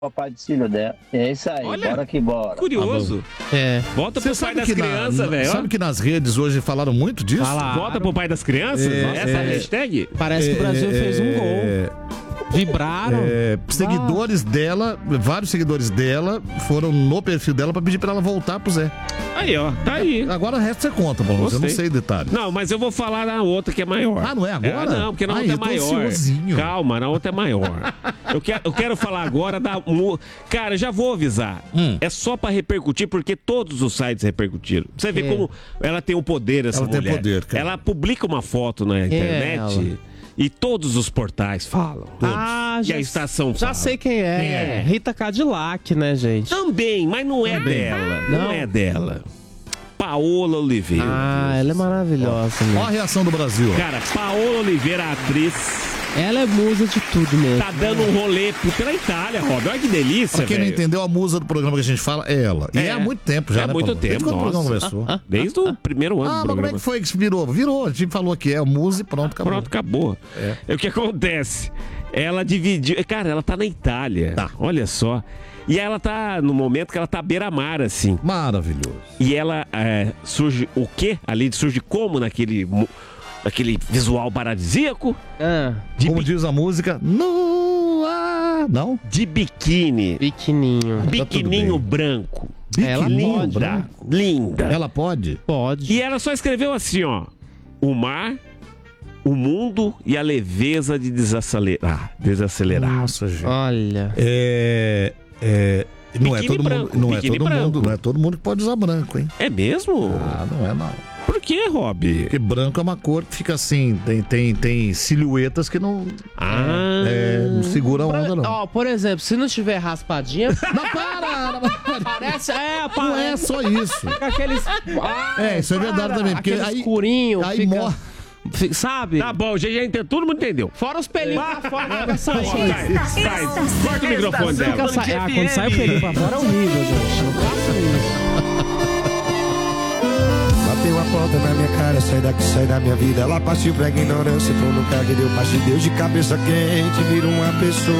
papai do filho dela. É isso aí, Olha, bora que bora. Curioso. Volta pro pai das crianças, velho. Sabe que nas redes hoje falaram muito disso? Volta pro pai das crianças? Essa é a hashtag? Parece que o Brasil fez um gol. Vibraram. Seguidores dela, vários seguidores dela, foram no perfil dela pra pedir pra ela voltar pro Zé. Aí, ó, tá aí. Agora o resto você conta, Paulo. Eu não sei detalhes. Não, mas eu vou falar na outra que é maior. Ah, não é agora? Não, porque na outra é maior. Calma, na outra é maior. Eu quero falar agora da... Cara, já vou avisar. É só pra repercutir, porque todos os sites repercutiram. Você vê como ela tem o poder, essa mulher. Ela tem poder, cara. Ela publica uma foto na internet... E todos os portais falam. Todos. E a estação fala. Já sei quem é. Quem é? Rita Cadillac, né, gente? Também, mas não é dela. Não é dela. Paola Oliveira. Ela é maravilhosa. Olha a reação do Brasil. Cara, Paola Oliveira, atriz. Ela é musa de tudo mesmo. Tá dando um rolê pela Itália, Rob. Olha que delícia, Pra quem não entendeu, a musa do programa que a gente fala é ela. E é há muito tempo já, há né, muito Paulo? tempo, Desde quando o programa nossa. começou. Desde o primeiro ano do mas programa. como é que foi que se virou? Virou, a gente falou que é a musa e pronto, acabou. Pronto, acabou. O que acontece? Ela dividiu... Cara, ela tá na Itália. Olha só. E ela tá no momento que ela tá à beira-mar, assim. Maravilhoso. E ela surge o quê? Ali surge como naquele visual paradisíaco? Como diz a música, nua, não? De biquíni. Biquininho. Biquininho branco. Ela pode. Linda. Ela pode? Pode. E ela só escreveu assim, ó. O mar, o mundo e a leveza de desacelerar. Nossa, gente. Olha. Não é Biquíni todo branco, mundo, não é biquíni todo branco. mundo, não é todo mundo que pode usar branco, hein? É mesmo? Não é não. Por que, Rob? Porque branco é uma cor que fica assim, tem silhuetas que não não segura a onda, não. Ó, por exemplo, se não tiver raspadinha... Não, para! Parece... Não é só isso. Fica aqueles... Isso é verdade também, porque aquele aí... escurinho, aí fica... morre. Sabe? Tá bom, já entendeu, todo mundo entendeu. Fora os pelinhos pra fora, fica saindo. Corta o microfone dela. Quando sai o pelinho pra fora é horrível, gente. Não faça isso. Bateu a porta na minha cara, sai daqui, sai da minha vida. Ela partiu pra ignorância, tô no carro que deu parte de Deus de cabeça quente, vira uma pessoa.